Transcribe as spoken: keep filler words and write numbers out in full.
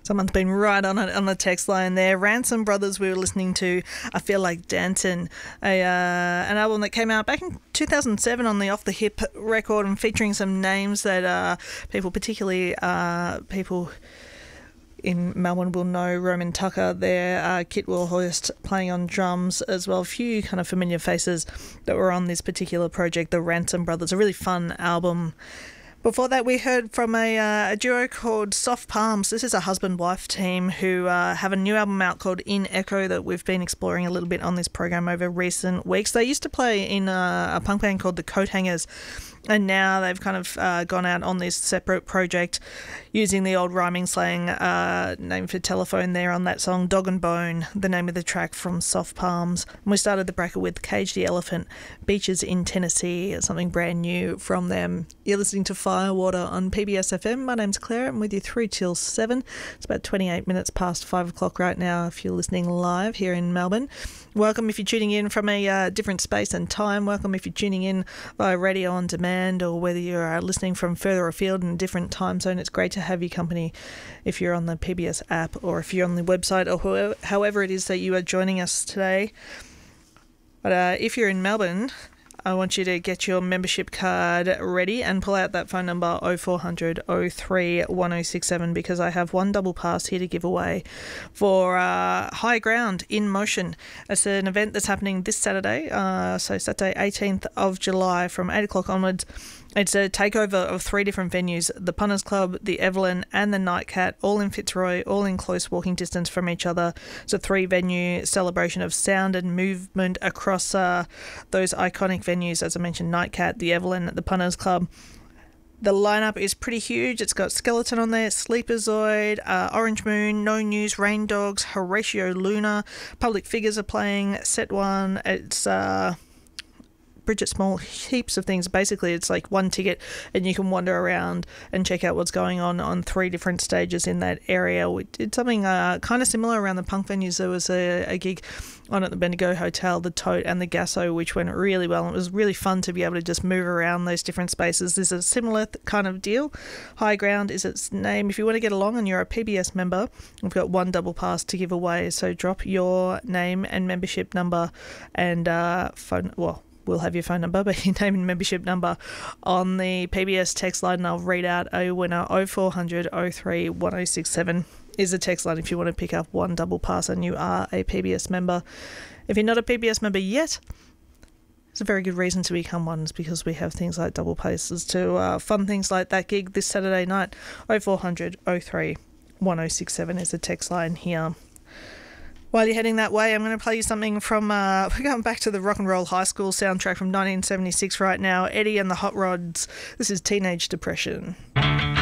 Someone's been right on it on the text line there. Ransom Brothers, we were listening to I Feel Like Dancing, a, uh, an album that came out back in two thousand seven on the Off the Hip record and featuring some names that uh, people, particularly uh, people in Melbourne, will know. Roman Tucker there, uh, Kit Wilhurst playing on drums as well. A few kind of familiar faces that were on this particular project, the Ransom Brothers. A really fun album. Before that, we heard from a, uh, a duo called Soft Palms. This is a husband-wife team who uh, have a new album out called In Echo that we've been exploring a little bit on this program over recent weeks. They used to play in a, a punk band called the Coat Hangers, and now they've kind of uh, gone out on this separate project using the old rhyming slang uh, name for telephone there on that song, Dog and Bone, the name of the track from Soft Palms. And we started the bracket with Cage the Elephant, Beaches in Tennessee, something brand new from them. You're listening to Firewater on P B S F M. My name's Claire. I'm with you through till seven. It's about twenty-eight minutes past five o'clock right now if you're listening live here in Melbourne. Welcome if you're tuning in from a uh, different space and time. Welcome if you're tuning in via radio on demand, or whether you're uh, listening from further afield in a different time zone. It's great to have you company if you're on the P B S app or if you're on the website, or whoever, however it is that you are joining us today. But uh, if you're in Melbourne, I want you to get your membership card ready and pull out that phone number oh four hundred oh three one oh six seven, because I have one double pass here to give away for uh, High Ground in Motion. It's an event that's happening this Saturday, uh, so Saturday eighteenth of July from eight o'clock onwards. It's a takeover of three different venues, the Punters Club, the Evelyn and the Nightcat, all in Fitzroy, all in close walking distance from each other. It's a three-venue celebration of sound and movement across uh, those iconic venues, as I mentioned, Nightcat, the Evelyn, the Punters Club. The lineup is pretty huge. It's got Skeleton on there, Sleeperzoid, uh, Orange Moon, No News, Rain Dogs, Horatio Luna, Public Figures are playing, Set One. It's... Uh, Bridget Small, heaps of things. Basically, it's like one ticket and you can wander around and check out what's going on on three different stages in that area. We did something uh, kind of similar around the punk venues. There was a, a gig on at the Bendigo Hotel, the Tote and the Gasso, which went really well. And it was really fun to be able to just move around those different spaces. There's a similar th- kind of deal. High Ground is its name. If you want to get along and you're a P B S member, we've got one double pass to give away. So drop your name and membership number and uh, phone, well, we'll have your phone number, but your name and membership number on the P B S text line, and I'll read out a winner. oh four hundred oh three one oh six seven is the text line if you want to pick up one double pass and you are a P B S member. If you're not a P B S member yet, it's a very good reason to become one, is because we have things like double passes to uh, fun things like that gig this Saturday night. oh four hundred oh three one oh six seven is the text line here. While you're heading that way, I'm going to play you something from, uh, we're going back to the Rock and Roll High School soundtrack from nineteen seventy-six right now, Eddie and the Hot Rods. This is Teenage Depression.